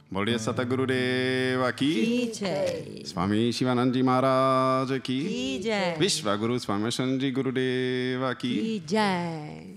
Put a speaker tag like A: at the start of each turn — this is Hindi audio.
A: बोलिए सतगुरुदेव की
B: जय।
A: स्वामी शिवानंद जी महाराज की
B: जय।
A: विश्व गुरु स्वामी शरण जी गुरुदेव की
B: जय।